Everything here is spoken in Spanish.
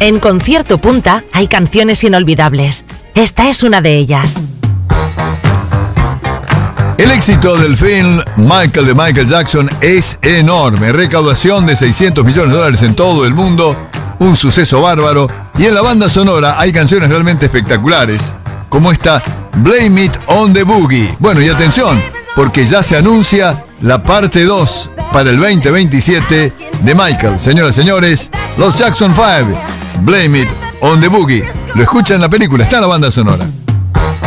En Concierto Punta hay canciones inolvidables. Esta es una de ellas. El éxito del film Michael de Michael Jackson es enorme. Recaudación de $600 millones en todo el mundo. Un suceso bárbaro. Y en la banda sonora hay canciones realmente espectaculares, como esta Blame It on the Boogie. Bueno, y atención, porque ya se anuncia la parte 2 para el 2027 de Michael. Señoras y señores, los Jackson 5, Blame It on the Boogie. Lo escuchan en la película, está en la banda sonora.